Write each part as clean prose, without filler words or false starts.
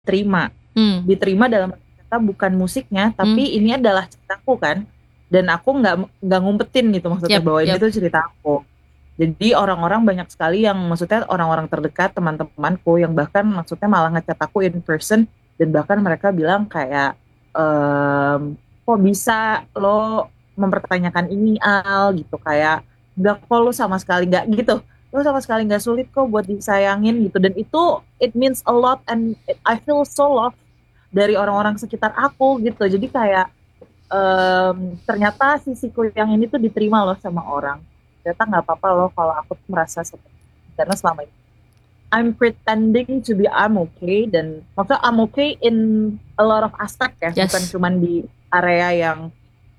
diterima. Diterima dalam kata bukan musiknya, tapi ini adalah ceritaku kan. Dan aku nggak ngumpetin gitu maksudnya bahwa ini tuh cerita aku. Jadi orang-orang banyak sekali yang maksudnya orang-orang terdekat, teman-temanku yang bahkan maksudnya malah ngechat aku in person dan bahkan mereka bilang kayak kok bisa lo mempertanyakan ini Al gitu, kayak nggak kok lo sama sekali nggak gitu, lo sama sekali nggak sulit kok buat disayangin gitu, dan itu it means a lot and I feel so loved dari orang-orang sekitar aku gitu. Jadi kayak ternyata sisiku yang ini tuh diterima loh sama orang. Ternyata nggak apa-apa loh kalau aku tuh merasa seperti itu. Karena selama ini I'm pretending to be I'm okay, dan maksudnya I'm okay in a lot of aspect ya, bukan cuma di area yang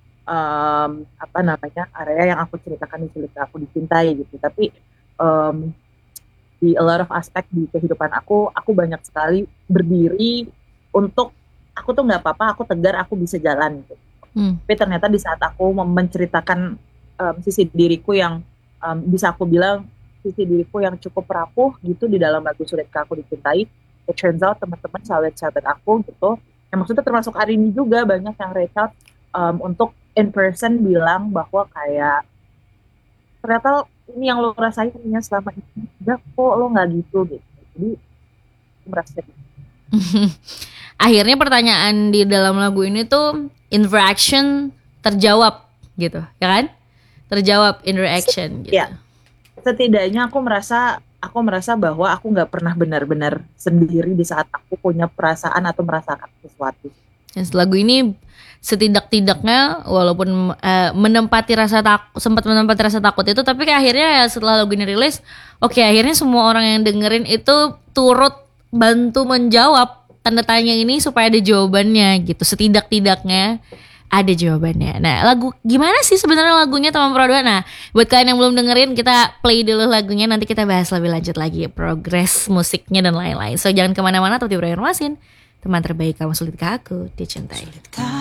area yang aku ceritakan di cerita aku dicintai gitu, tapi di a lot of aspect di kehidupan aku banyak sekali berdiri untuk aku tuh nggak apa-apa, aku tegar, aku bisa jalan gitu. Tapi ternyata di saat aku menceritakan sisi diriku yang bisa aku bilang sisi diriku yang cukup rapuh gitu di dalam lagu Sulitkah Aku Dicintai, it turns out teman-teman sahabat-sahabat aku gitu, yang maksudnya termasuk Arini juga, banyak yang reach out untuk in person bilang bahwa kayak ternyata ini yang lo rasain selama ini, udah kok lo nggak gitu. Jadi merasa gitu. Akhirnya pertanyaan di dalam lagu ini tuh interaction terjawab gitu, ya kan? Terjawab interaction gitu. Ya. Setidaknya aku merasa bahwa aku nggak pernah benar-benar sendiri di saat aku punya perasaan atau merasakan sesuatu. Dan lagu ini setidak-tidaknya walaupun sempat menempati rasa takut itu, tapi akhirnya setelah lagu ini rilis, akhirnya semua orang yang dengerin itu turut bantu menjawab tanda tanya ini supaya ada jawabannya gitu. Setidak-tidaknya ada jawabannya. Nah, lagu gimana sih sebenarnya lagunya Teman Pura 2? Nah, buat kalian yang belum dengerin, kita play dulu lagunya, nanti kita bahas lebih lanjut lagi progres musiknya dan lain-lain. So jangan kemana-mana, tetap di Brian Wasin, teman terbaik kamu. Sulitkah Aku Dicintai.